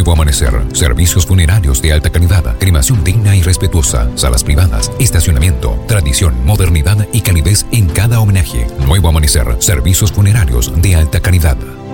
Nuevo Amanecer, servicios funerarios de alta calidad, cremación digna y respetuosa, salas privadas, estacionamiento, tradición, modernidad y calidez en cada homenaje. Nuevo Amanecer, servicios funerarios de alta calidad.